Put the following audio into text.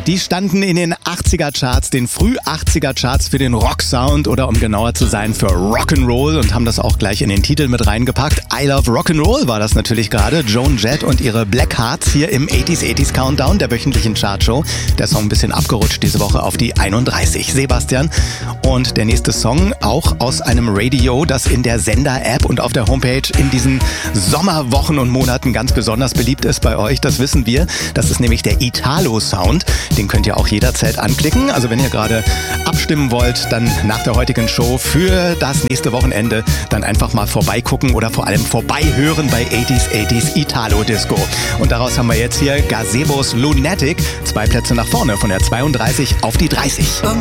Die standen in den 80er Charts, den Früh-80er Charts für den Rock-Sound oder um genauer zu sein für Rock'n'Roll und haben das auch gleich in den Titel mit reingepackt. I Love Rock'n'Roll war das natürlich gerade. Joan Jett und ihre Black Hearts hier im 80s Countdown, der wöchentlichen Chartshow. Der Song ein bisschen abgerutscht diese Woche auf die 31. Sebastian. Und der nächste Song auch aus einem Radio, das in der Sender-App und auf der Homepage in diesen Sommerwochen und Monaten ganz besonders beliebt ist bei euch. Das wissen wir. Das ist nämlich der Italo-Sound. Den könnt ihr auch jederzeit anklicken. Also wenn ihr gerade abstimmen wollt, dann nach der heutigen Show für das nächste Wochenende dann einfach mal vorbeigucken oder vor allem vorbeihören bei 80s Italo Disco. Und daraus haben wir jetzt hier Gazebos Lunatic. 2 Plätze nach vorne von der 32 auf die 30.